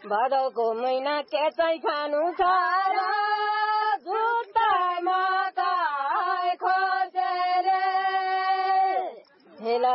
भदौको महिना के चाहिँ खानु छ र जुत्ता मकै खोजेर हेला